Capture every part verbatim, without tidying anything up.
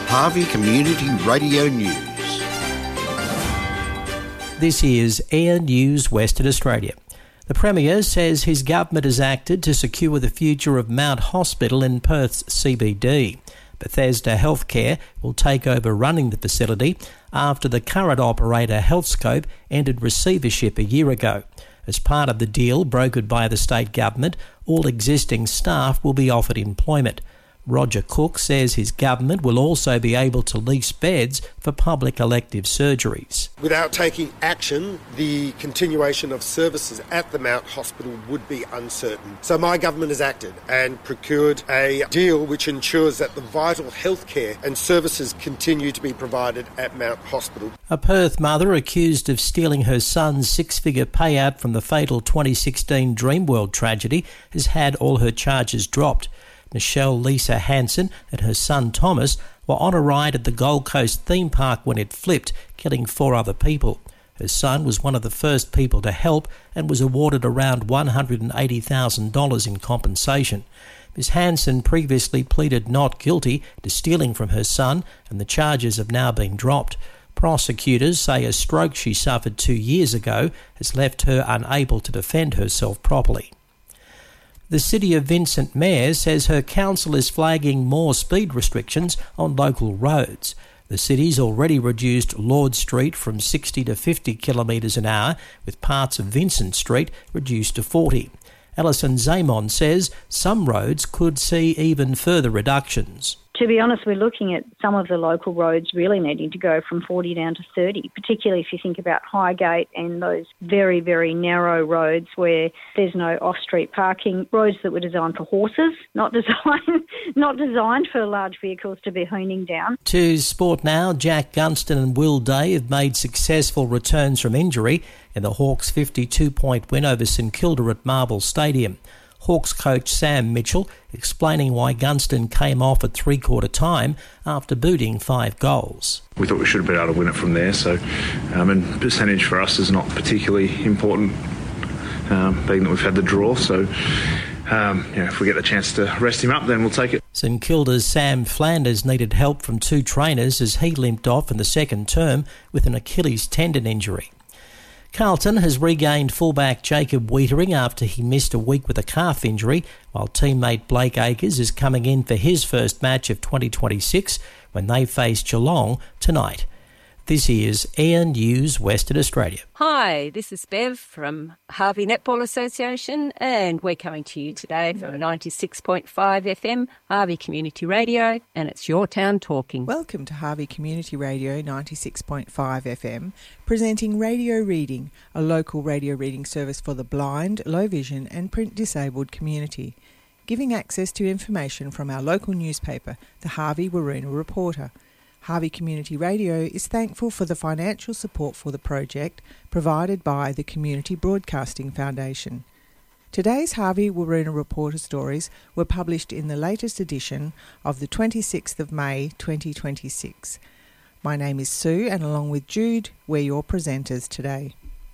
Harvey Community Radio News. This is Air News Western Australia. The Premier says his government has acted to secure the future of Mount Hospital in Perth's C B D. Bethesda Healthcare will take over running the facility after the current operator Healthscope entered receivership a year ago. As part of the deal brokered by the state government, all existing staff will be offered employment. Roger Cook says his government will also be able to lease beds for public elective surgeries. Without taking action, the continuation of services at the Mount Hospital would be uncertain. So my government has acted and procured a deal which ensures that the vital healthcare and services continue to be provided at Mount Hospital. A Perth mother accused of stealing her son's six-figure payout from the fatal twenty sixteen Dreamworld tragedy has had all her charges dropped. Michelle Lisa Hansen and her son Thomas were on a ride at the Gold Coast theme park when it flipped, killing four other people. Her son was one of the first people to help and was awarded around one hundred eighty thousand dollars in compensation. Miz Hansen previously pleaded not guilty to stealing from her son, and the charges have now been dropped. Prosecutors say a stroke she suffered two years ago has left her unable to defend herself properly. The City of Vincent Mayor says her council is flagging more speed restrictions on local roads. The city's already reduced Lord Street from sixty to fifty kilometres an hour, with parts of Vincent Street reduced to forty. Alison Zamon says some roads could see even further reductions. To be honest, we're looking at some of the local roads really needing to go from forty down to thirty, particularly if you think about Highgate and those very, very narrow roads where there's no off-street parking, roads that were designed for horses, not designed not designed for large vehicles to be honing down. To sport now, Jack Gunston and Will Day have made successful returns from injury in the Hawks' fifty-two point win over St Kilda at Marble Stadium. Hawks coach Sam Mitchell explaining why Gunston came off at three-quarter time after booting five goals. We thought we should have been able to win it from there, so um, and percentage for us is not particularly important, um, being that we've had the draw, so um, you know, if we get the chance to rest him up, then we'll take it. St Kilda's Sam Flanders needed help from two trainers as he limped off in the second term with an Achilles tendon injury. Carlton has regained fullback Jacob Wiedering after he missed a week with a calf injury, while teammate Blake Acres is coming in for his first match of twenty twenty-six when they face Geelong tonight. This is Air News Western Australia. Hi, this is Bev from Harvey Netball Association, and we're coming to you today from ninety-six point five F M, Harvey Community Radio, and it's Your Town Talking. Welcome to Harvey Community Radio ninety-six point five F M, presenting Radio Reading, a local radio reading service for the blind, low vision and print disabled community, giving access to information from our local newspaper, the Harvey Waroona Reporter. Harvey Community Radio is thankful for the financial support for the project provided by the Community Broadcasting Foundation. Today's Harvey Waroona Reporter stories were published in the latest edition of the twenty-sixth of May twenty twenty-six. My name is Sue, and along with Jude, we're your presenters today.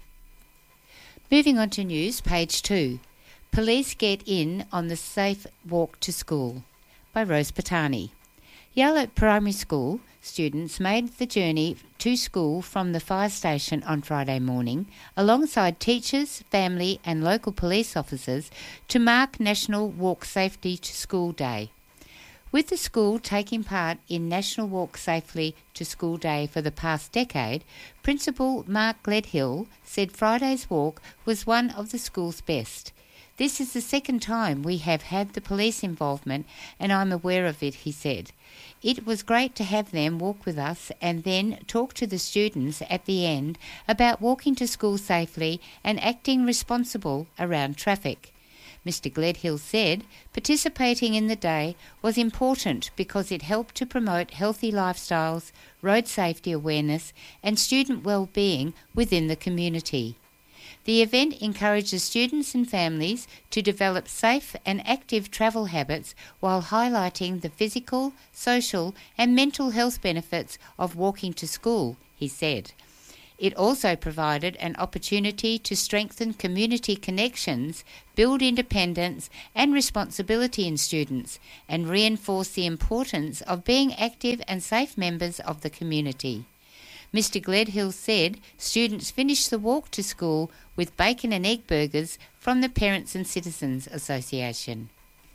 Moving on to news, page two. Police get in on the safe walk to school by Rose Patani. Yallett Primary School students made the journey to school from the fire station on Friday morning alongside teachers, family and local police officers to mark National Walk Safely to School Day. With the school taking part in National Walk Safely to School Day for the past decade, Principal Mark Gledhill said Friday's walk was one of the school's best. This is the second time we have had the police involvement and I'm aware of it, he said. It was great to have them walk with us and then talk to the students at the end about walking to school safely and acting responsible around traffic. Mister Gledhill said participating in the day was important because it helped to promote healthy lifestyles, road safety awareness and student well-being within the community. The event encourages students and families to develop safe and active travel habits while highlighting the physical, social and mental health benefits of walking to school, he said. It also provided an opportunity to strengthen community connections, build independence and responsibility in students, and reinforce the importance of being active and safe members of the community. Mister Gledhill said students finished the walk to school with bacon and egg burgers from the Parents and Citizens Association.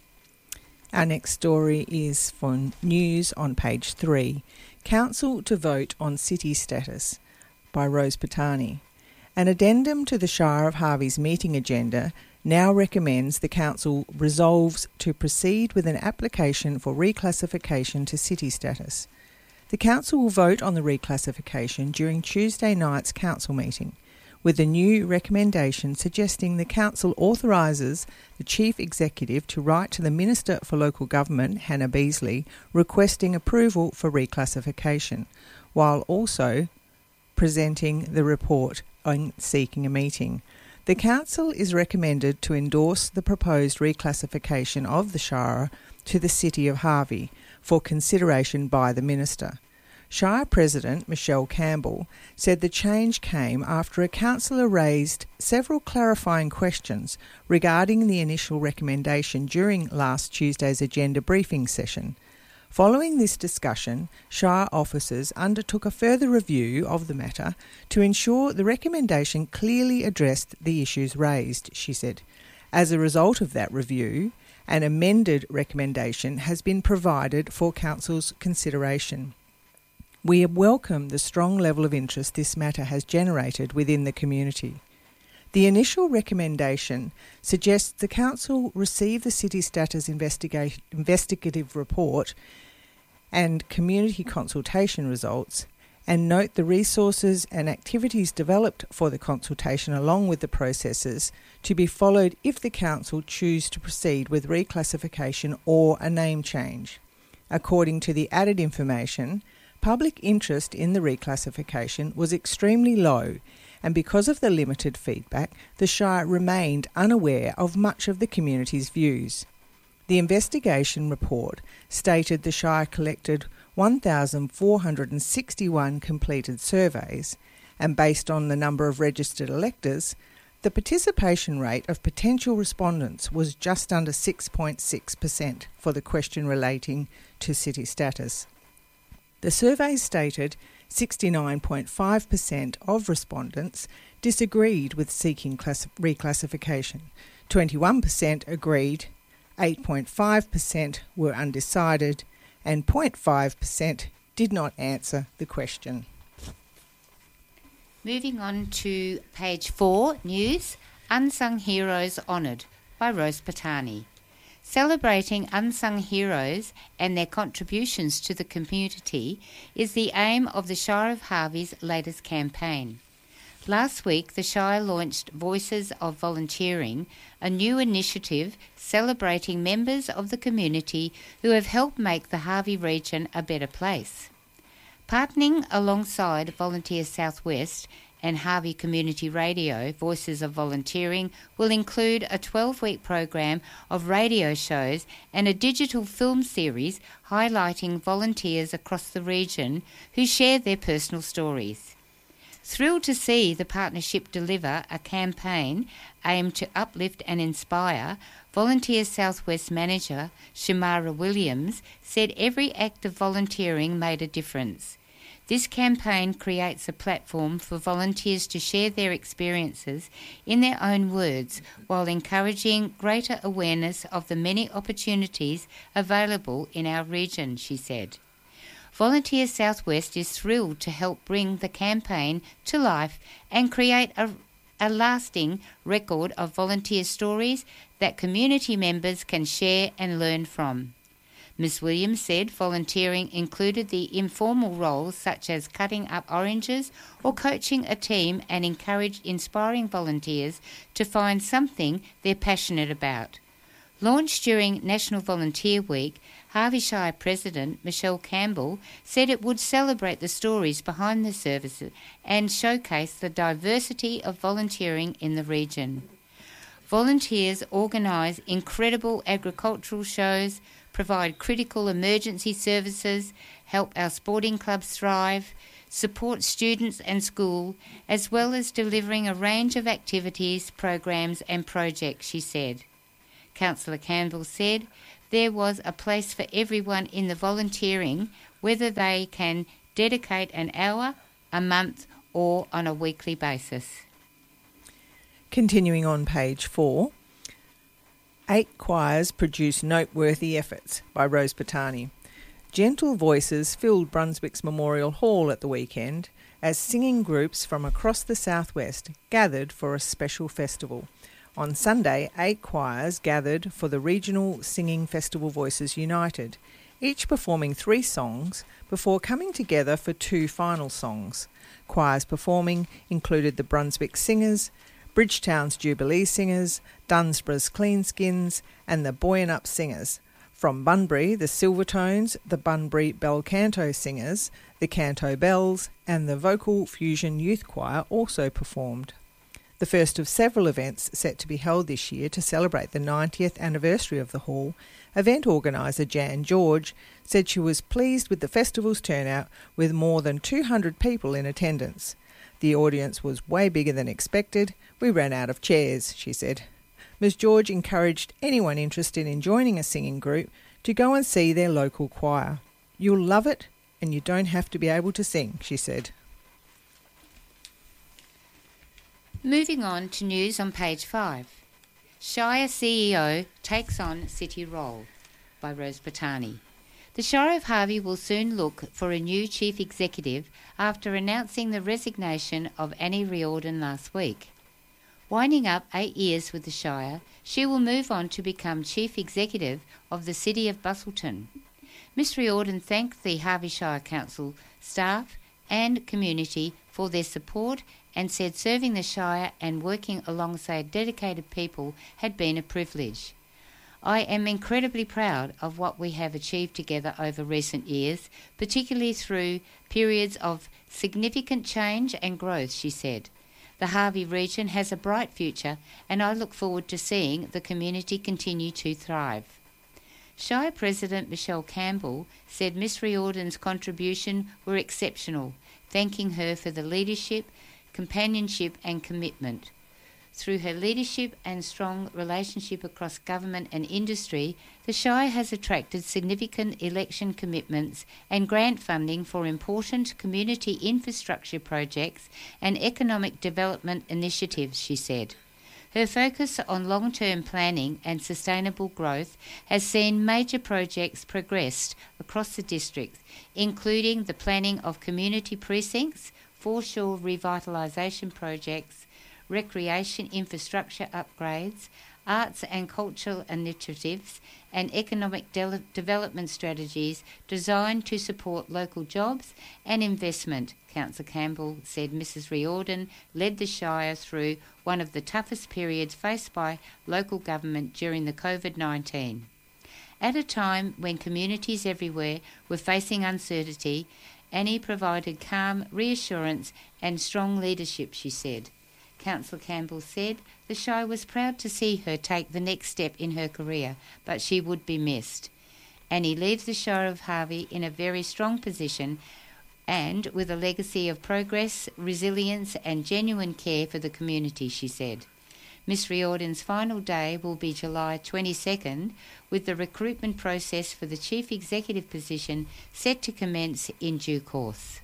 Our next story is for news on page three. Council to vote on city status by Rose Patani. An addendum to the Shire of Harvey's meeting agenda now recommends the Council resolves to proceed with an application for reclassification to city status. The Council will vote on the reclassification during Tuesday night's Council meeting, with a new recommendation suggesting the Council authorises the Chief Executive to write to the Minister for Local Government, Hannah Beasley, requesting approval for reclassification, while also presenting the report on seeking a meeting. The Council is recommended to endorse the proposed reclassification of the Shire to the City of Harvey for consideration by the Minister. Shire President Michelle Campbell said the change came after a councillor raised several clarifying questions regarding the initial recommendation during last Tuesday's agenda briefing session. Following this discussion, Shire officers undertook a further review of the matter to ensure the recommendation clearly addressed the issues raised, she said. As a result of that review, an amended recommendation has been provided for Council's consideration. We welcome the strong level of interest this matter has generated within the community. The initial recommendation suggests the Council receive the City Status investiga- investigative report and community consultation results and note the resources and activities developed for the consultation along with the processes to be followed if the Council choose to proceed with reclassification or a name change. According to the added information, public interest in the reclassification was extremely low, and because of the limited feedback, the Shire remained unaware of much of the community's views. The investigation report stated the Shire collected one thousand four hundred sixty-one completed surveys, and based on the number of registered electors, the participation rate of potential respondents was just under six point six percent for the question relating to city status. The survey stated sixty-nine point five percent of respondents disagreed with seeking class- reclassification, twenty-one percent agreed, eight point five percent were undecided, and zero point five percent did not answer the question. Moving on to page four, news, Unsung Heroes Honoured by Rose Patani. Celebrating unsung heroes and their contributions to the community is the aim of the Shire of Harvey's latest campaign. Last week, the Shire launched Voices of Volunteering, a new initiative celebrating members of the community who have helped make the Harvey region a better place. Partnering alongside Volunteers Southwest and Harvey Community Radio, Voices of Volunteering will include a twelve-week program of radio shows and a digital film series highlighting volunteers across the region who share their personal stories. Thrilled to see the partnership deliver a campaign aimed to uplift and inspire, Volunteers Southwest Manager Shamara Williams said every act of volunteering made a difference. This campaign creates a platform for volunteers to share their experiences in their own words while encouraging greater awareness of the many opportunities available in our region, she said. Volunteers Southwest is thrilled to help bring the campaign to life and create a, a lasting record of volunteer stories that community members can share and learn from. Miz Williams said volunteering included the informal roles such as cutting up oranges or coaching a team, and encouraged inspiring volunteers to find something they're passionate about. Launched during National Volunteer Week, Harvey Shire President Michelle Campbell said it would celebrate the stories behind the services and showcase the diversity of volunteering in the region. Volunteers organise incredible agricultural shows, provide critical emergency services, help our sporting clubs thrive, support students and school, as well as delivering a range of activities, programs and projects, she said. Councillor Campbell said there was a place for everyone in the volunteering, whether they can dedicate an hour, a month or on a weekly basis. Continuing on page four, eight choirs produce noteworthy efforts by Rose Patani. Gentle voices filled Brunswick's Memorial Hall at the weekend as singing groups from across the southwest gathered for a special festival. On Sunday, eight choirs gathered for the regional singing festival Voices United, each performing three songs before coming together for two final songs. Choirs performing included the Brunswick Singers, Bridgetown's Jubilee Singers, Dunsborough's Cleanskins and the Buoyant Up Singers. From Bunbury, the Silvertones, the Bunbury Bel Canto Singers, the Canto Bells and the Vocal Fusion Youth Choir also performed. The first of several events set to be held this year to celebrate the ninetieth anniversary of the hall, event organiser Jan George said she was pleased with the festival's turnout with more than two hundred people in attendance. The audience was way bigger than expected. We ran out of chairs, she said. Miz George encouraged anyone interested in joining a singing group to go and see their local choir. You'll love it and you don't have to be able to sing, she said. Moving on to news on page five. Shire C E O takes on city role by Rose Patani. The Shire of Harvey will soon look for a new chief executive after announcing the resignation of Annie Riordan last week. Winding up eight years with the Shire, she will move on to become Chief Executive of the City of Busselton. Miss Riordan thanked the Harvey Shire Council staff and community for their support and said serving the Shire and working alongside dedicated people had been a privilege. I am incredibly proud of what we have achieved together over recent years, particularly through periods of significant change and growth, she said. The Harvey region has a bright future and I look forward to seeing the community continue to thrive. Shire President Michelle Campbell said Miss Riordan's contribution were exceptional, thanking her for the leadership, companionship and commitment. Through her leadership and strong relationship across government and industry, the Shire has attracted significant election commitments and grant funding for important community infrastructure projects and economic development initiatives, she said. Her focus on long-term planning and sustainable growth has seen major projects progressed across the district, including the planning of community precincts, foreshore revitalisation projects, recreation infrastructure upgrades, arts and cultural initiatives, and economic de- development strategies designed to support local jobs and investment, Councillor Campbell said. Missus Riordan led the Shire through one of the toughest periods faced by local government during the COVID nineteen. At a time when communities everywhere were facing uncertainty, Annie provided calm reassurance and strong leadership, she said. Councillor Campbell said the Shire was proud to see her take the next step in her career, but she would be missed. Annie leaves the Shire of Harvey in a very strong position and with a legacy of progress, resilience and genuine care for the community, she said. Miss Riordan's final day will be July twenty-second, with the recruitment process for the Chief Executive position set to commence in due course.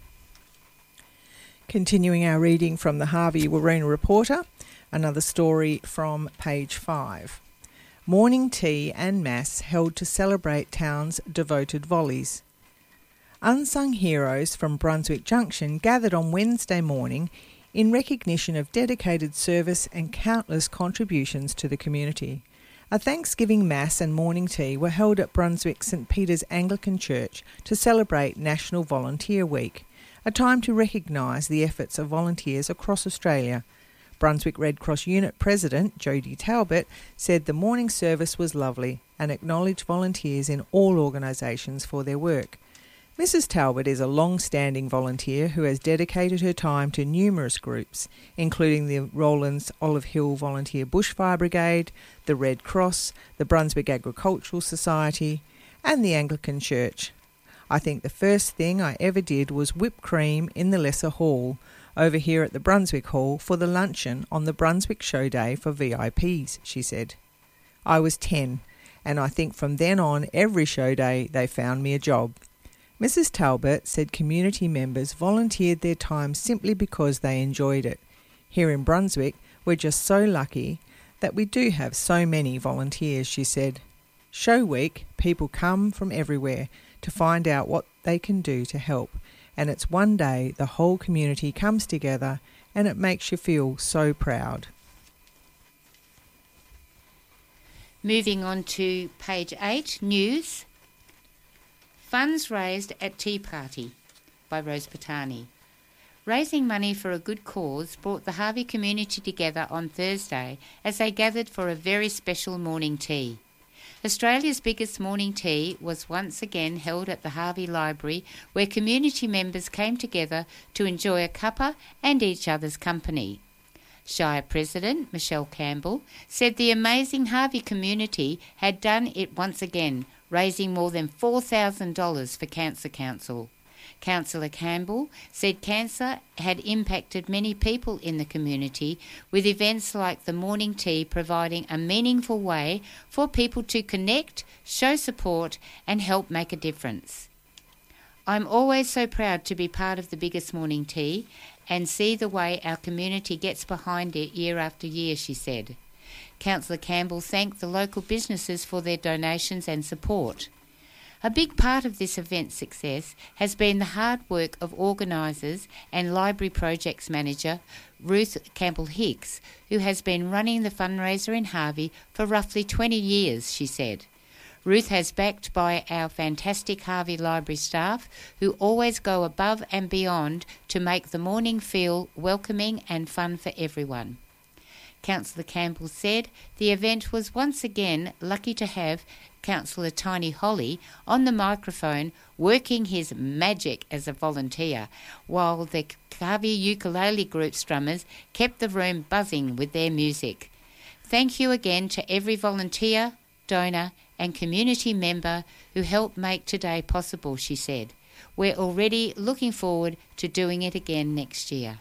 Continuing our reading from the Harvey Waruna Reporter, another story from page five. Morning tea and mass held to celebrate town's devoted volleys. Unsung heroes from Brunswick Junction gathered on Wednesday morning in recognition of dedicated service and countless contributions to the community. A Thanksgiving Mass and morning tea were held at Brunswick St Peter's Anglican Church to celebrate National Volunteer Week, a time to recognise the efforts of volunteers across Australia. Brunswick Red Cross Unit President Jodie Talbot said the morning service was lovely and acknowledged volunteers in all organisations for their work. Missus Talbot is a long-standing volunteer who has dedicated her time to numerous groups, including the Rowlands Olive Hill Volunteer Bushfire Brigade, the Red Cross, the Brunswick Agricultural Society, and the Anglican Church. I think the first thing I ever did was whip cream in the Lesser Hall, over here at the Brunswick Hall, for the luncheon on the Brunswick Show Day for V I Ps, she said. I was ten, and I think from then on every show day they found me a job. Missus Talbot said community members volunteered their time simply because they enjoyed it. Here in Brunswick, we're just so lucky that we do have so many volunteers, she said. Show week, people come from everywhere to find out what they can do to help, and it's one day the whole community comes together and it makes you feel so proud. Moving on to page eight, news. Funds raised at Tea Party by Rose Patani. Raising money for a good cause brought the Harvey community together on Thursday as they gathered for a very special morning tea. Australia's biggest morning tea was once again held at the Harvey Library, where community members came together to enjoy a cuppa and each other's company. Shire President Michelle Campbell said the amazing Harvey community had done it once again, raising more than four thousand dollars for Cancer Council. Councillor Campbell said cancer had impacted many people in the community, with events like the morning tea providing a meaningful way for people to connect, show support and help make a difference. I'm always so proud to be part of the biggest morning tea and see the way our community gets behind it year after year, she said. Councillor Campbell thanked the local businesses for their donations and support. A big part of this event's success has been the hard work of organisers and library projects manager Ruth Campbell-Hicks, who has been running the fundraiser in Harvey for roughly twenty years, she said. Ruth has backed by our fantastic Harvey Library staff, who always go above and beyond to make the morning feel welcoming and fun for everyone. Councillor Campbell said the event was once again lucky to have Councillor Tiny Holly on the microphone working his magic as a volunteer, while the Harvey Ukulele Group strummers kept the room buzzing with their music. Thank you again to every volunteer, donor and community member who helped make today possible, she said. We're already looking forward to doing it again next year.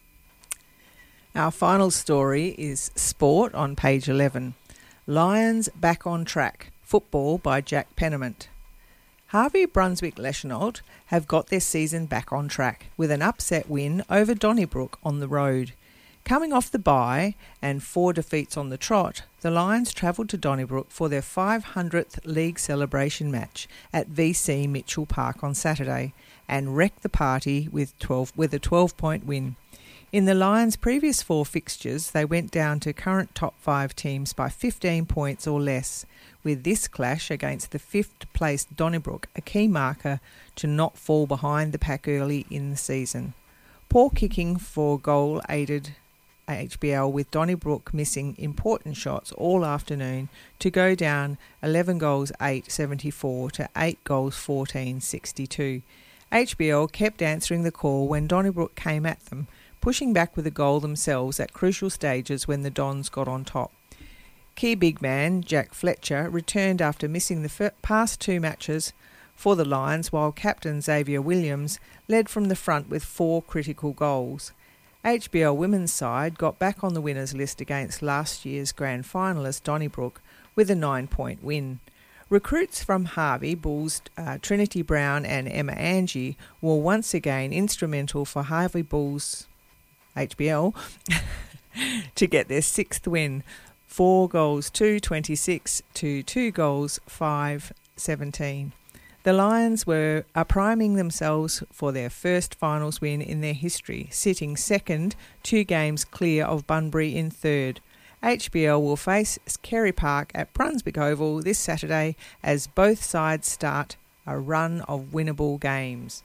Our final story is sport on page eleven. Lions back on track. Football by Jack Pennament. Harvey Brunswick Leschenault have got their season back on track with an upset win over Donnybrook on the road. Coming off the bye and four defeats on the trot, the Lions travelled to Donnybrook for their five hundredth league celebration match at V C Mitchell Park on Saturday and wrecked the party with twelve with a twelve-point win. In the Lions' previous four fixtures, they went down to current top five teams by fifteen points or less, with this clash against the fifth-placed Donnybrook a key marker to not fall behind the pack early in the season. Poor kicking for goal aided H B L, with Donnybrook missing important shots all afternoon to go down eleven goals eight seventy-four to eight goals fourteen sixty-two. H B L kept answering the call when Donnybrook came at them, pushing back with a goal themselves at crucial stages when the Dons got on top. Key big man Jack Fletcher returned after missing the past two matches for the Lions, while captain Xavier Williams led from the front with four critical goals. H B L women's side got back on the winners list against last year's grand finalist Donnybrook with a nine-point win. Recruits from Harvey Bulls, uh, Trinity Brown and Emma Angie, were once again instrumental for Harvey Bulls H B L to get their sixth win, four goals two twenty-six to two goals five seventeen. The Lions were are priming themselves for their first finals win in their history, sitting second, two games clear of Bunbury in third. H B L will face Kerry Park at Brunswick Oval this Saturday as both sides start a run of winnable games.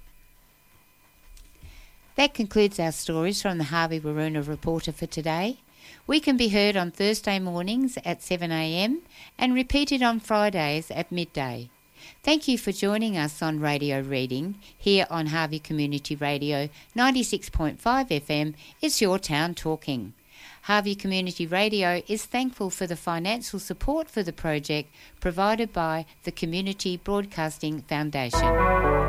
That concludes our stories from the Harvey Waroona Reporter for today. We can be heard on Thursday mornings at seven a m and repeated on Fridays at midday. Thank you for joining us on Radio Reading here on Harvey Community Radio ninety-six point five F M. It's your town talking. Harvey Community Radio is thankful for the financial support for the project provided by the Community Broadcasting Foundation.